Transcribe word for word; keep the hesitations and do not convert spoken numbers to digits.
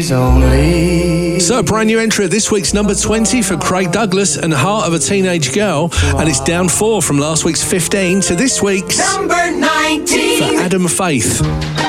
Only. So, a brand new entry at this week's number twenty for Craig Douglas and Heart of a Teenage Girl, and it's down four from last week's fifteen to this week's number nineteen for Adam Faith.